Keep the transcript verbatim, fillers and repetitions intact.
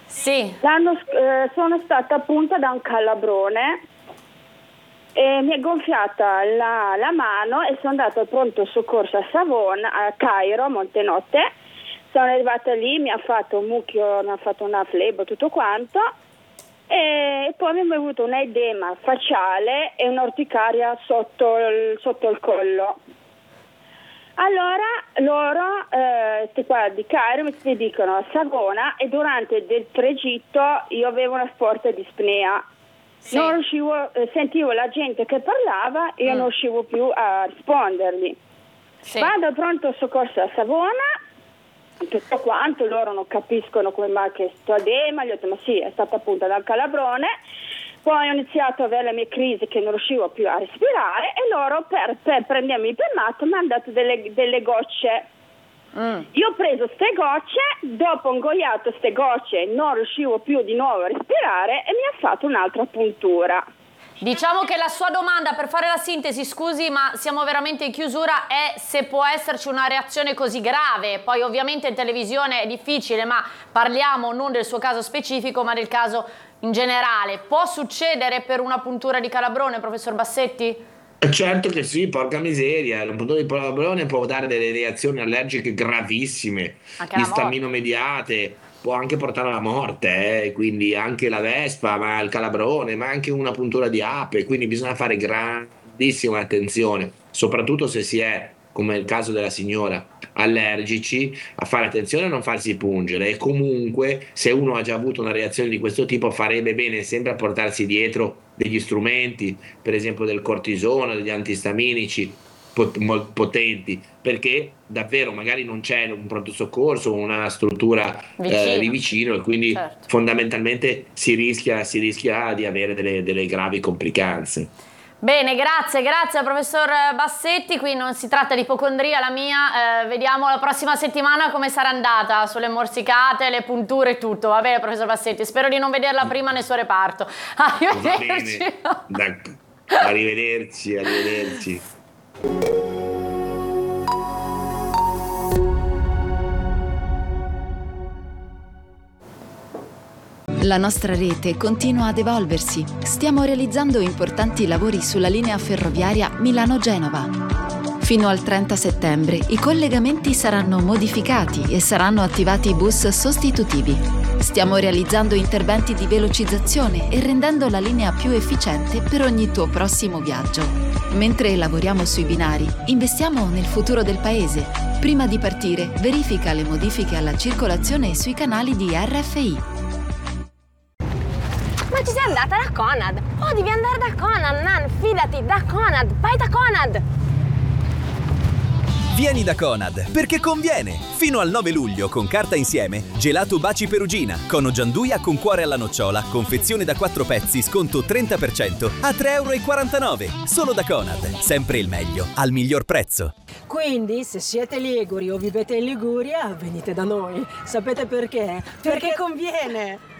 Sì. L'anno, eh, sono stata punta da un calabrone e mi è gonfiata la, la mano e sono andata al pronto soccorso a Savona, a Cairo, a Montenotte. Sono arrivata lì, mi ha fatto un mucchio, mi ha fatto una flebo, tutto quanto, e poi mi è venuto un edema facciale e un'orticaria sotto il, sotto il collo. Allora loro, eh, qua di Cairo, mi dicono a Savona, e durante il tragitto io avevo una forte dispnea. Sì. Non riuscivo, eh, sentivo la gente che parlava e io mm. non riuscivo più a rispondergli. Sì. Vado al pronto soccorso a Savona, tutto quanto, loro non capiscono come mai che sto edema, gli ho detto ma sì, è stata appunto dal calabrone. Poi ho iniziato a avere le mie crisi che non riuscivo più a respirare e loro per, per prendermi il primato mi hanno dato delle, delle gocce. Mm. Io ho preso ste gocce, dopo ho ingoiato ste gocce, non riuscivo più di nuovo a respirare e mi ha fatto un'altra puntura. Diciamo che la sua domanda, per fare la sintesi, scusi, ma siamo veramente in chiusura, è se può esserci una reazione così grave. Poi ovviamente in televisione è difficile, ma parliamo non del suo caso specifico, ma del caso in generale. Può succedere per una puntura di calabrone, professor Bassetti? Certo che sì, porca miseria, la puntura di calabrone può dare delle reazioni allergiche gravissime, istamino-mediate, può anche portare alla morte, eh? Quindi anche la vespa, ma il calabrone, ma anche una puntura di ape, quindi bisogna fare grandissima attenzione, soprattutto se si è, come il caso della signora, allergici, a fare attenzione a non farsi pungere, e comunque se uno ha già avuto una reazione di questo tipo farebbe bene sempre a portarsi dietro degli strumenti, per esempio del cortisone, degli antistaminici pot- potenti, perché davvero magari non c'è un pronto soccorso, una struttura vicino. Eh, di vicino, e quindi certo. fondamentalmente si rischia, si rischia di avere delle, delle gravi complicanze. Bene, grazie, grazie al professor Bassetti. Qui non si tratta di ipocondria la mia, eh, vediamo la prossima settimana come sarà andata sulle morsicate, le punture e tutto. Va bene, professor Bassetti, spero di non vederla prima nel suo reparto. Arrivederci. Va bene. Arrivederci, arrivederci. La nostra rete continua ad evolversi. Stiamo realizzando importanti lavori sulla linea ferroviaria Milano-Genova. Fino al trenta settembre i collegamenti saranno modificati e saranno attivati bus sostitutivi. Stiamo realizzando interventi di velocizzazione e rendendo la linea più efficiente per ogni tuo prossimo viaggio. Mentre lavoriamo sui binari, investiamo nel futuro del paese. Prima di partire, verifica le modifiche alla circolazione sui canali di R F I. Ma ci sei andata da Conad? Oh, devi andare da Conad, Nan, fidati, da Conad, vai da Conad! Vieni da Conad, perché conviene! Fino al nove luglio, con carta insieme, gelato Baci Perugina, cono gianduia con cuore alla nocciola, confezione da quattro pezzi, sconto trenta per cento, a tre virgola quarantanove euro. Solo da Conad, sempre il meglio, al miglior prezzo. Quindi, se siete liguri o vivete in Liguria, venite da noi. Sapete perché? Perché conviene!